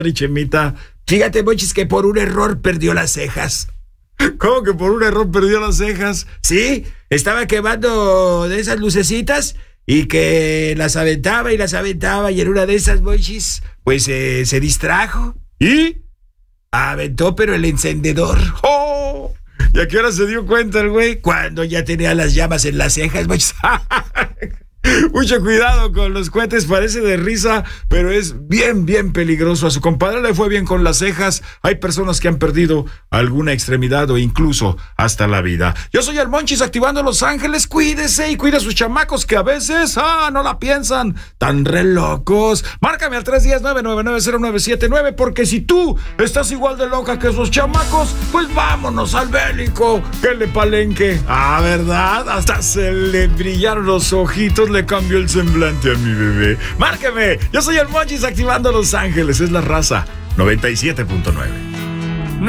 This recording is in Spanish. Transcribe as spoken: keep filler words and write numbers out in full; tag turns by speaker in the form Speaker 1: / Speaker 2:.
Speaker 1: Chemita. Fíjate, Monchis, que por un error perdió las cejas. ¿Cómo que por un error perdió las cejas? Sí, estaba quemando de esas lucecitas y que las aventaba y las aventaba y en una de esas, Monchis, pues eh, se distrajo y aventó pero el encendedor. ¡Oh! ¿Y a qué hora se dio cuenta el güey? Cuando ya tenía las llamas en las cejas, Monchis. Mucho cuidado con los cohetes, parece de risa, pero es bien, bien peligroso. A su compadre le fue bien con las cejas. Hay personas que han perdido alguna extremidad o incluso hasta la vida. Yo soy el Monchis activando Los Ángeles. Cuídese y cuida a sus chamacos que a veces, ah, no la piensan. Tan re locos. Márcame al tres uno cero, nueve nueve nueve, cero nueve siete nueve, porque si tú estás igual de loca que esos chamacos, pues vámonos al bélico. Que le palenque. Ah, ¿verdad? Hasta se le brillaron los ojitos. Le cambió el semblante a mi bebé. Márqueme, yo soy el Monchis activando Los Ángeles, es la raza noventa y siete punto nueve.